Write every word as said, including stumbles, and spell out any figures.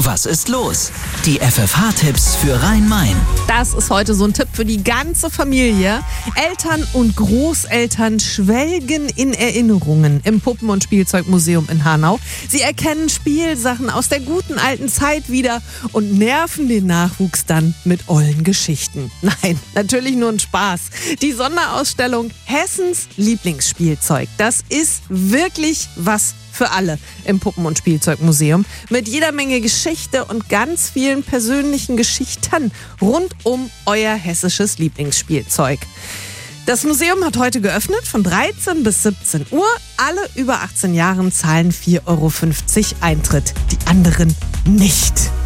Was ist los? Die F F H-Tipps für Rhein-Main. Das ist heute so ein Tipp für die ganze Familie. Eltern und Großeltern schwelgen in Erinnerungen im Puppen- und Spielzeugmuseum in Hanau. Sie erkennen Spielsachen aus der guten alten Zeit wieder und nerven den Nachwuchs dann mit ollen Geschichten. Nein, natürlich nur ein Spaß. Die Sonderausstellung Hessens Lieblingsspielzeug. Das ist wirklich was für alle im Puppen- und Spielzeugmuseum mit jeder Menge Geschichte und ganz vielen persönlichen Geschichten rund um euer hessisches Lieblingsspielzeug. Das Museum hat heute geöffnet von dreizehn bis siebzehn Uhr. Alle über achtzehn Jahren zahlen vier Euro fünfzig Eintritt, die anderen nicht.